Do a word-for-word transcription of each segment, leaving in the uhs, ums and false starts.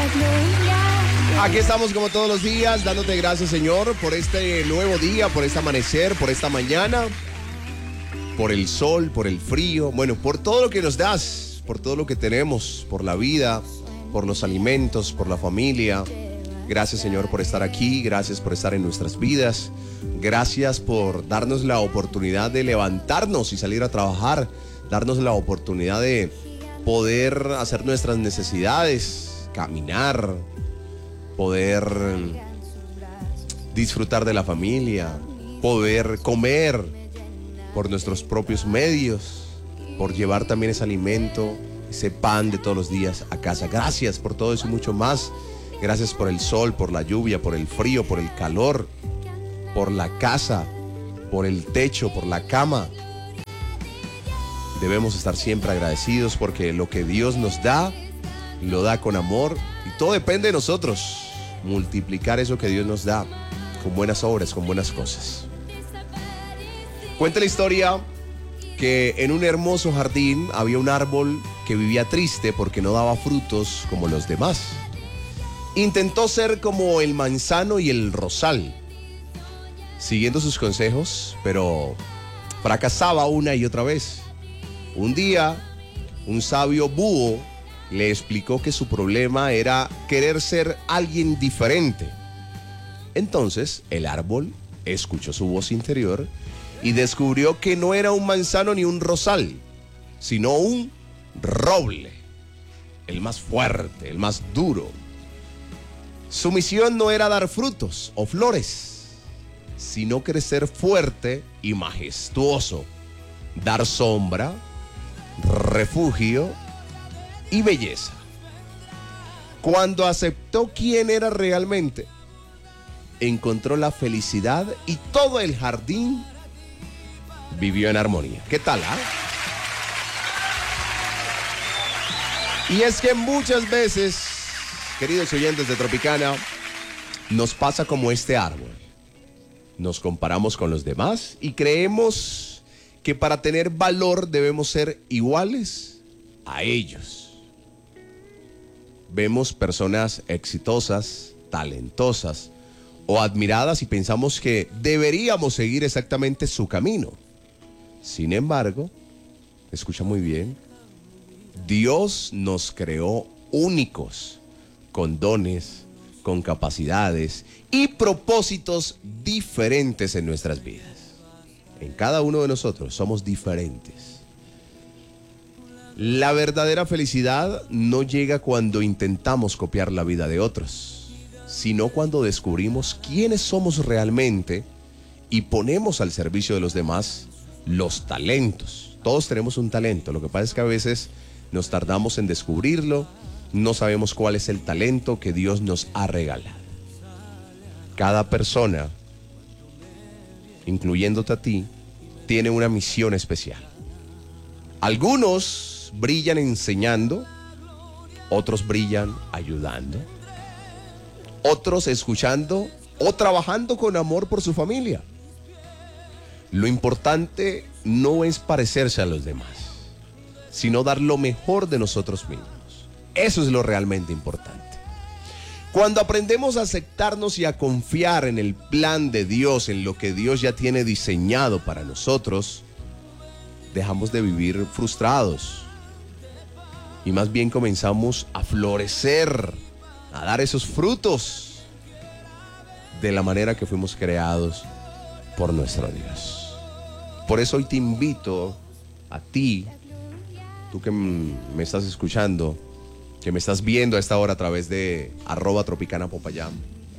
Aquí estamos como todos los días, dándote gracias, Señor, por este nuevo día, por este amanecer, por esta mañana, por el sol, por el frío, bueno, por todo lo que nos das, por todo lo que tenemos, por la vida, por los alimentos, por la familia. Gracias, Señor, por estar aquí, gracias por estar en nuestras vidas, gracias por darnos la oportunidad de levantarnos y salir a trabajar, darnos la oportunidad de poder hacer nuestras necesidades, caminar, poder disfrutar de la familia, poder comer por nuestros propios medios, por llevar también ese alimento, ese pan de todos los días a casa. Gracias por todo eso y mucho más. Gracias por el sol, por la lluvia, por el frío, por el calor, por la casa, por el techo, por la cama. Debemos estar siempre agradecidos porque lo que Dios nos da, lo da con amor y todo depende de nosotros. Multiplicar eso que Dios nos da con buenas obras, con buenas cosas. Cuenta la historia que en un hermoso jardín había un árbol que vivía triste porque no daba frutos como los demás. Intentó ser como el manzano y el rosal, siguiendo sus consejos, pero fracasaba una y otra vez. Un día, un sabio búho le explicó que su problema era querer ser alguien diferente. Entonces, el árbol escuchó su voz interior y descubrió que no era un manzano ni un rosal, sino un roble, el más fuerte, el más duro. Su misión no era dar frutos o flores, sino crecer fuerte y majestuoso, dar sombra, refugio y belleza. Cuando aceptó quién era realmente, encontró la felicidad y todo el jardín vivió en armonía. ¿Qué tal, ah? Y es que muchas veces, queridos oyentes de Tropicana, nos pasa como este árbol. Nos comparamos con los demás y creemos que para tener valor debemos ser iguales a ellos. Vemos personas exitosas, talentosas o admiradas y pensamos que deberíamos seguir exactamente su camino. Sin embargo, escucha muy bien, Dios nos creó únicos, con dones, con capacidades y propósitos diferentes en nuestras vidas. En cada uno de nosotros somos diferentes. La verdadera felicidad no llega cuando intentamos copiar la vida de otros, sino cuando descubrimos quiénes somos realmente y ponemos al servicio de los demás los talentos. Todos tenemos un talento, lo que pasa es que a veces nos tardamos en descubrirlo, no sabemos cuál es el talento que Dios nos ha regalado. Cada persona, incluyéndote a ti, tiene una misión especial. Algunos brillan enseñando, otros brillan ayudando, otros escuchando o trabajando con amor por su familia. Lo importante no es parecerse a los demás, sino dar lo mejor de nosotros mismos. Eso es lo realmente importante. Cuando aprendemos a aceptarnos y a confiar en el plan de Dios, en lo que Dios ya tiene diseñado para nosotros, dejamos de vivir frustrados y más bien comenzamos a florecer, a dar esos frutos de la manera que fuimos creados por nuestro Dios. Por eso hoy te invito a ti, tú que me estás escuchando, que me estás viendo a esta hora a través de arroba Tropicana Popayán,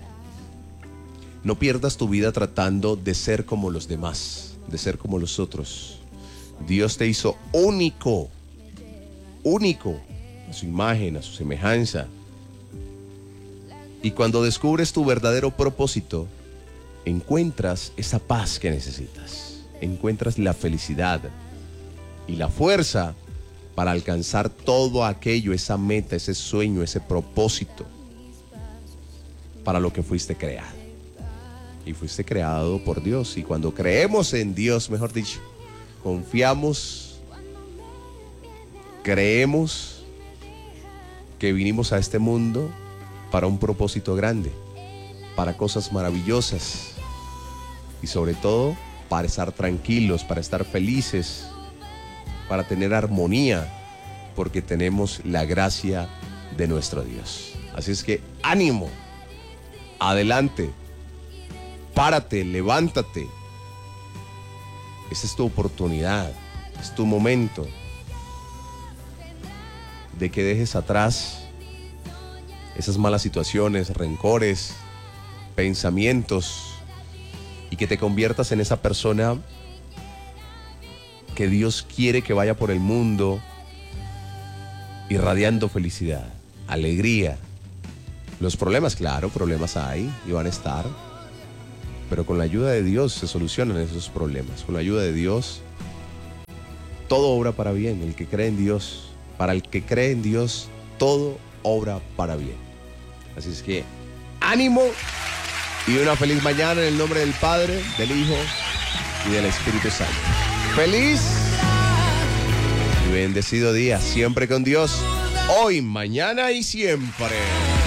no pierdas tu vida tratando de ser como los demás, de ser como los otros. Dios te hizo único, único, a su imagen, a su semejanza. Y cuando descubres tu verdadero propósito, encuentras esa paz que necesitas, encuentras la felicidad y la fuerza para alcanzar todo aquello, esa meta, ese sueño, ese propósito para lo que fuiste creado. Y fuiste creado por Dios. Y cuando creemos en Dios, mejor dicho, confiamos, creemos que vinimos a este mundo para un propósito grande, para cosas maravillosas y sobre todo para estar tranquilos, para estar felices, para tener armonía, porque tenemos la gracia de nuestro Dios. Así es que ánimo, adelante, párate, levántate. Esta es tu oportunidad, es tu momento de que dejes atrás esas malas situaciones, rencores, pensamientos y que te conviertas en esa persona que Dios quiere que vaya por el mundo irradiando felicidad, alegría. Los problemas, claro, problemas hay y van a estar, pero con la ayuda de Dios se solucionan esos problemas. Con la ayuda de Dios, todo obra para bien. El que cree en Dios, para el que cree en Dios, todo obra para bien. Así es que, ánimo y una feliz mañana en el nombre del Padre, del Hijo y del Espíritu Santo. Feliz y bendecido día, siempre con Dios, hoy, mañana y siempre.